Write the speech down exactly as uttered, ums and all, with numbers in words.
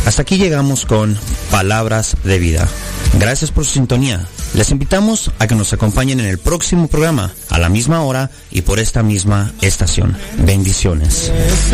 Hasta aquí llegamos con Palabras de Vida. Gracias por su sintonía. Les invitamos a que nos acompañen en el próximo programa, a la misma hora y por esta misma estación. Bendiciones.